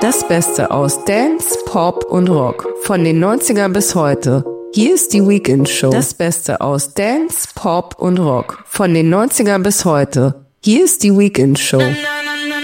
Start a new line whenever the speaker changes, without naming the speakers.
Das Beste aus Dance, Pop und Rock. Von den 90er bis heute. Hier ist die Weekend Show. Das Beste aus Dance, Pop und Rock. Von den 90er bis heute. Hier ist die Weekend Show.